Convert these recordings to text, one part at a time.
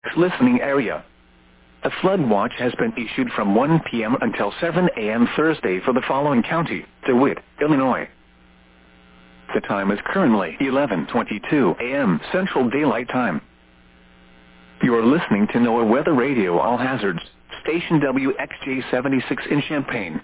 listening area. A flood watch has been issued from 1 p.m. until 7 a.m. Thursday for the following county: DeWitt, Illinois. The time is currently 11:22 a.m. Central Daylight Time. You are listening to NOAA Weather Radio All Hazards, station WXJ-76 in Champaign.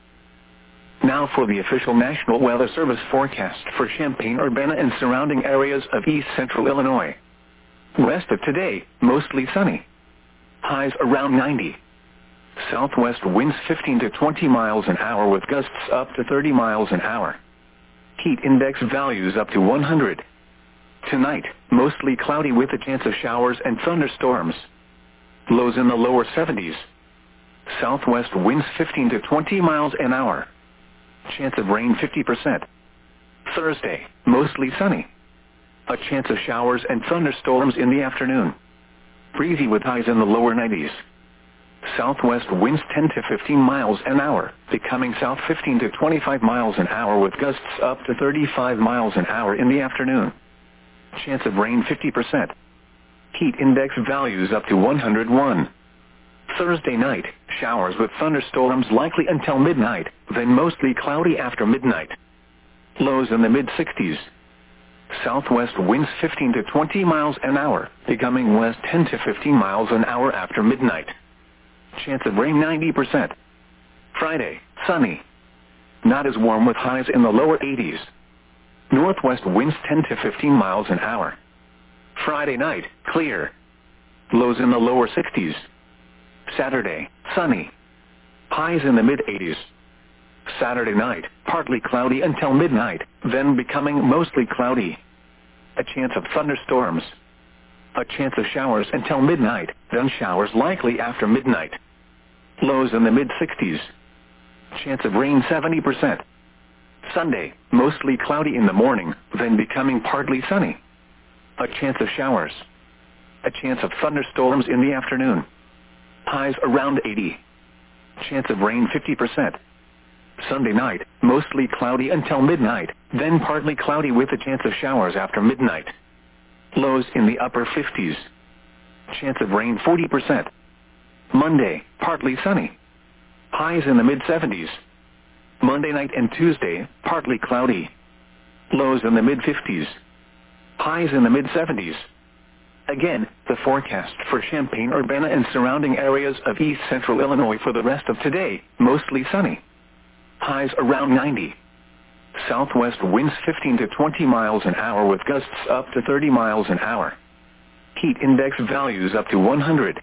Now for the official National Weather Service forecast for Champaign-Urbana and surrounding areas of East Central Illinois. Rest of today, mostly sunny. Highs around 90. Southwest winds 15 to 20 miles an hour with gusts up to 30 miles an hour. Heat index values up to 100. Tonight, mostly cloudy with a chance of showers and thunderstorms. Lows in the lower 70s. Southwest winds 15 to 20 miles an hour. Chance of rain 50%. Thursday, mostly sunny. A chance of showers and thunderstorms in the afternoon. Breezy with highs in the lower 90s. Southwest winds 10 to 15 miles an hour, becoming south 15 to 25 miles an hour with gusts up to 35 miles an hour in the afternoon. Chance of rain 50%. Heat index values up to 101. Thursday night, showers with thunderstorms likely until midnight, then mostly cloudy after midnight. Lows in the mid-60s. Southwest winds 15 to 20 miles an hour, becoming west 10 to 15 miles an hour after midnight. Chance of rain 90%. Friday, sunny. Not as warm with highs in the lower 80s. Northwest winds 10 to 15 miles an hour. Friday night, clear. Lows in the lower 60s. Saturday, sunny. Highs in the mid-80s. Saturday night, partly cloudy until midnight, then becoming mostly cloudy. A chance of thunderstorms. A chance of showers until midnight, then showers likely after midnight. Lows in the mid-60s. Chance of rain 70%. Sunday, mostly cloudy in the morning, then becoming partly sunny. A chance of showers. A chance of thunderstorms in the afternoon. Highs around 80. Chance of rain 50%. Sunday night, mostly cloudy until midnight, then partly cloudy with a chance of showers after midnight. Lows in the upper 50s. Chance of rain 40%. Monday, partly sunny. Highs in the mid-70s. Monday night and Tuesday, partly cloudy. Lows in the mid-50s. Highs in the mid-70s. Again, the forecast for Champaign-Urbana and surrounding areas of East Central Illinois for the rest of today, mostly sunny. Highs around 90. Southwest winds 15 to 20 miles an hour with gusts up to 30 miles an hour. Heat index values up to 100.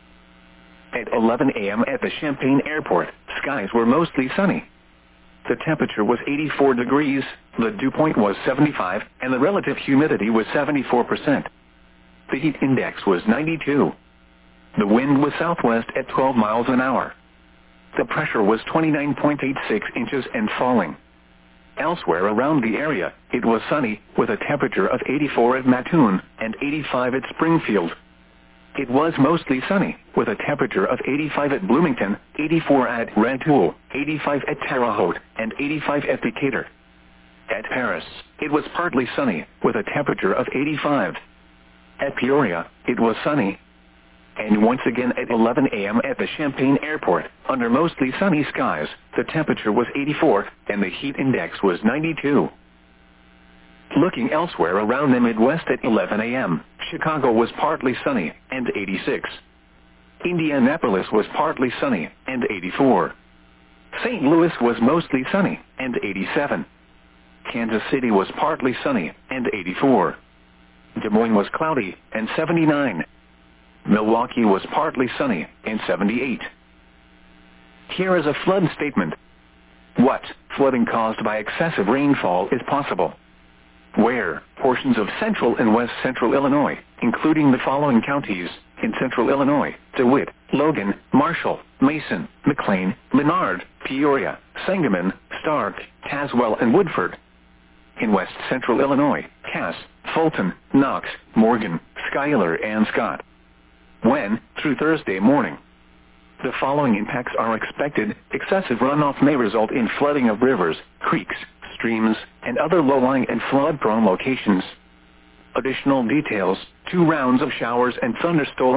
At 11 a.m. at the Champaign Airport, skies were mostly sunny. The temperature was 84 degrees, the dew point was 75, and the relative humidity was 74%. The heat index was 92. The wind was southwest at 12 miles an hour. The pressure was 29.86 inches and falling. Elsewhere around the area, it was sunny, with a temperature of 84 at Mattoon and 85 at Springfield. It was mostly sunny, with a temperature of 85 at Bloomington, 84 at Rantoul, 85 at Terre Haute, and 85 at Decatur. At Paris, it was partly sunny, with a temperature of 85. At Peoria, it was sunny. And once again at 11 a.m. at the Champaign Airport, under mostly sunny skies, the temperature was 84, and the heat index was 92. Looking elsewhere around the Midwest at 11 a.m., Chicago was partly sunny, and 86. Indianapolis was partly sunny, and 84. St. Louis was mostly sunny, and 87. Kansas City was partly sunny, and 84. Des Moines was cloudy, and 79. Milwaukee was partly sunny, and 78. Here is a flood statement. What flooding caused by excessive rainfall is possible? Where portions of central and west central Illinois, including the following counties, in central Illinois: DeWitt, Logan, Marshall, Mason, McLean, Menard, Peoria, Sangamon, Stark, Tazewell, and Woodford. In west central Illinois: Cass, Fulton, Knox, Morgan, Schuyler, and Scott. When, through Thursday morning. The following impacts are expected. Excessive runoff may result in flooding of rivers, creeks, streams, and other low-lying and flood-prone locations. Additional details: 2 rounds of showers and thunderstorms